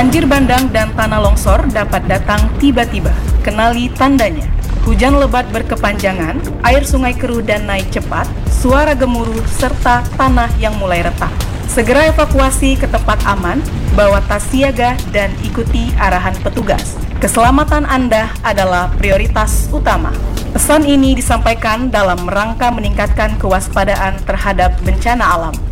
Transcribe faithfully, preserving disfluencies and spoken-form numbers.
Banjir bandang dan tanah longsor dapat datang tiba-tiba. Kenali tandanya. Hujan lebat berkepanjangan, air sungai keruh dan naik cepat, suara gemuruh, serta tanah yang mulai retak. Segera evakuasi ke tempat aman, bawa tas siaga, dan ikuti arahan petugas. Keselamatan Anda adalah prioritas utama. Pesan ini disampaikan dalam rangka meningkatkan kewaspadaan terhadap bencana alam.